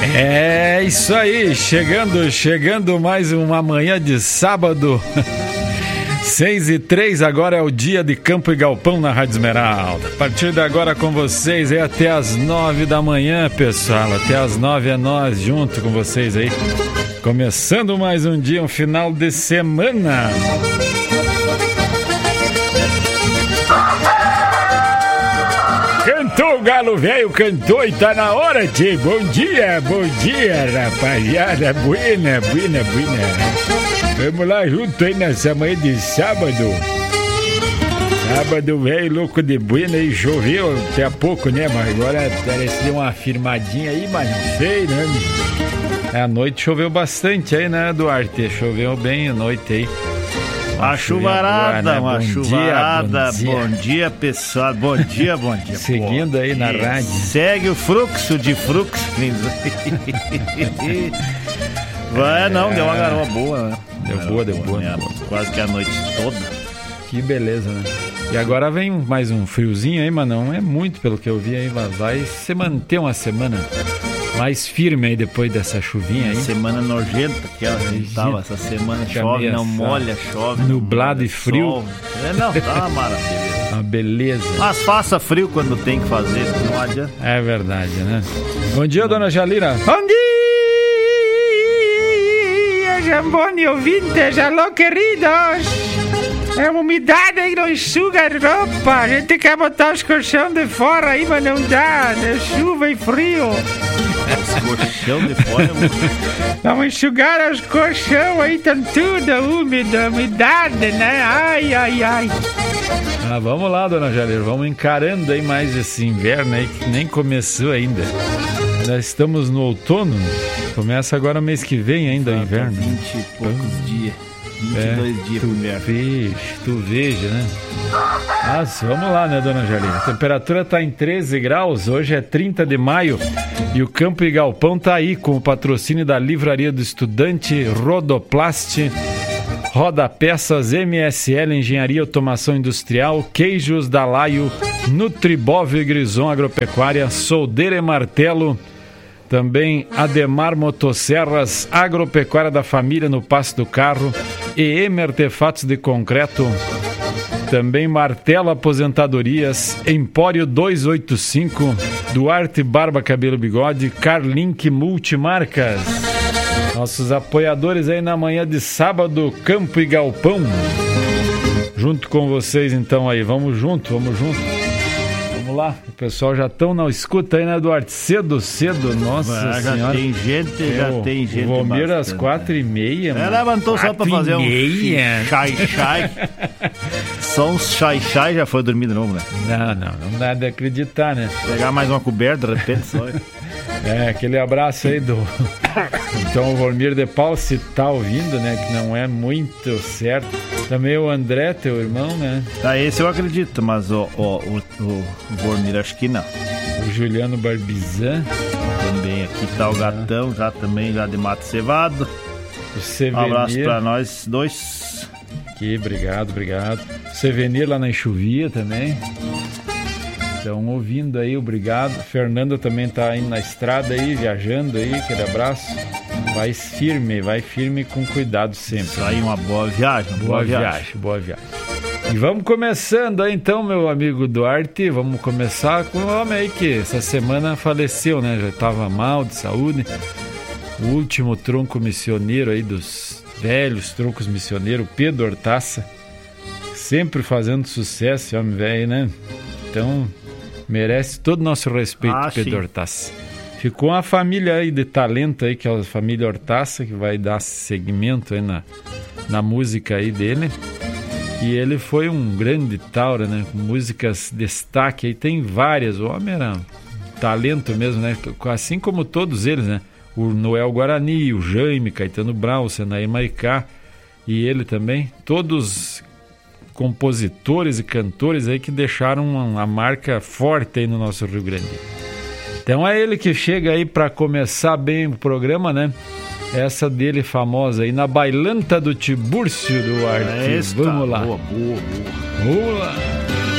É isso aí, chegando mais uma manhã de sábado. 6h03, agora é o dia de Campo e Galpão na Rádio Esmeralda. A partir de agora com vocês é até as 9 da manhã, pessoal. Até as 9 é nós junto com vocês aí. Começando mais um dia, um final de semana. Cantou o galo velho, cantou e tá na hora, tchê. Bom dia, rapaziada. Buena. Vamos lá junto aí nessa manhã de sábado. Sábado velho, louco de buena, e choveu até há pouco, né? Mas agora parece que deu uma firmadinha aí, mas não sei, né? À noite choveu bastante aí, né, Duarte? Choveu bem à noite aí. Uma chuvarada. Bom dia, pessoal. Bom dia. Seguindo aí na rádio. Segue o fluxo de fluxo. Deu uma garoa boa, né? Deu boa. Né? Quase que a noite toda. Que beleza, né? E agora vem mais um friozinho aí, mas não é muito pelo que eu vi aí. Vai se manter uma semana mais firme aí depois dessa chuvinha aí. Semana nojenta que ela tava. Essa semana chove, não molha, chove. Nublado e frio. Tá uma maravilha. Uma beleza. Mas faça frio quando tem que fazer, não adianta. É verdade, né? Bom dia, dona Jalira. Bom dia, Jambone ouvintes, alô queridos. É uma umidade aí, não enxuga a roupa. A gente quer botar os colchão de fora aí, mas não dá. É chuva e frio. Os colchão de fora, vamos enxugar os colchão aí, tá tudo úmido, umidade, né? Ai. Vamos lá, dona Jalira, vamos encarando aí mais esse inverno aí que nem começou ainda. Nós estamos no outono, começa agora o mês que vem ainda o inverno. 20 e poucos dias, 22 dias pro inverno. Tu veja, né? Mas vamos lá, né, dona Jalina? A temperatura tá em 13 graus, hoje é 30 de maio e o Campo e Galpão tá aí com o patrocínio da Livraria do Estudante, Rodoplast, Roda Peças, MSL Engenharia e Automação Industrial, Queijos da Laio, Nutribov e Grison Agropecuária, Soldeira e Martelo, também Ademar Motosserras, Agropecuária da Família no Passo do Carro, EM Artefatos de Concreto, também Martelo Aposentadorias, Empório 285, Duarte Barba Cabelo Bigode, Carlink Multimarcas. Nossos apoiadores aí na manhã de sábado, Campo e Galpão. Junto com vocês então aí, vamos junto. Vamos lá, o pessoal já estão na escuta aí, né, Duarte? Cedo, nossa senhora. Já tem gente. O Valmir às 4h30. Ela levantou só pra fazer um chai. Só uns chai, já foi dormir de novo, né? Não dá de acreditar, né? Pegar mais uma coberta, de repente só. Aquele abraço aí do então o Valmir de Paulo, se tá ouvindo, né, que não é muito certo. Também o André, teu irmão, né? Esse eu acredito, mas o Valmir acho que não. O Juliano Barbizan. Também aqui tá o Gatão, já de Mato Cevado. O Sevenir. Um abraço pra nós dois. Aqui, obrigado. O Sevenir lá na Enxuvia também. Estão ouvindo aí, obrigado. Fernanda também tá indo na estrada aí, viajando aí, aquele abraço. Vai firme com cuidado sempre. Isso aí, uma boa viagem. Boa viagem. E vamos começando aí então, meu amigo Duarte. Vamos começar com o homem aí que essa semana faleceu, né? Já estava mal de saúde. O último tronco missioneiro aí dos velhos troncos missioneiros, Pedro Hortaça. Sempre fazendo sucesso, esse homem velho, né? Então, merece todo o nosso respeito, Pedro Hortaça. Ficou uma família aí de talento aí, que é a família Hortaça, que vai dar seguimento aí na música aí dele. E ele foi um grande taura, né? Com músicas destaque aí, tem várias. O homem era talento mesmo, né? Assim como todos eles, né? O Noel Guarani, o Jaime, Caetano Brau, o Senaí Maicá e ele também. Todos compositores e cantores aí que deixaram uma marca forte aí no nosso Rio Grande. Então é ele que chega aí para começar bem o programa, né? Essa dele famosa aí, Na Bailanta do Tibúrcio, do Arte. Vamos lá. Boa. Vamos lá.